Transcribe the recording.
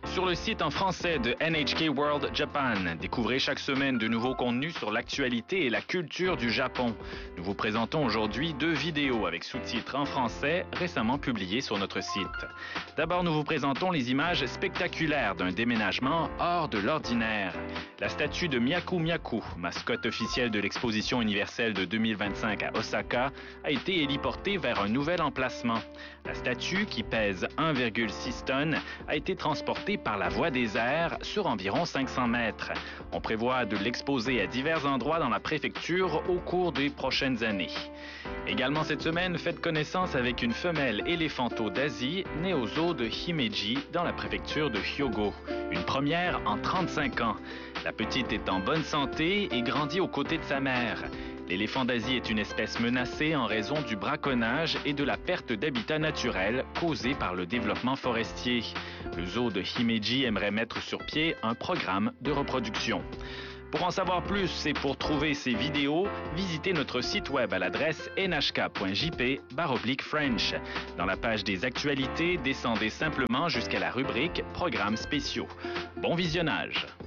Sur le site en français de NHK World Japan, découvrez chaque semaine de nouveaux contenus sur l'actualité et la culture du Japon. Nous vous présentons aujourd'hui 2 vidéos avec sous-titres en français récemment publiées sur notre site. D'abord, nous vous présentons les images spectaculaires d'un déménagement hors de l'ordinaire. La statue de Miaku Miaku, mascotte officielle de l'exposition universelle de 2025 à Osaka, a été héliportée vers un nouvel emplacement. La statue, qui pèse 1,6 tonnes, a été transportée par la voie des airs sur environ 500 mètres. On prévoit de l'exposer à divers endroits dans la préfecture au cours des prochaines années. Également cette semaine, faites connaissance avec une femelle éléphanto d'Asie née au zoo de Himeji dans la préfecture de Hyogo. Une première en 35 ans. La petite est en bonne santé et grandit aux côtés de sa mère. L'éléphant d'Asie est une espèce menacée en raison du braconnage et de la perte d'habitat naturel causée par le développement forestier. Le zoo de Himeji aimerait mettre sur pied un programme de reproduction. Pour en savoir plus et pour trouver ces vidéos, visitez notre site web à l'adresse nhk.jp/French. Dans la page des actualités, descendez simplement jusqu'à la rubrique Programmes spéciaux. Bon visionnage!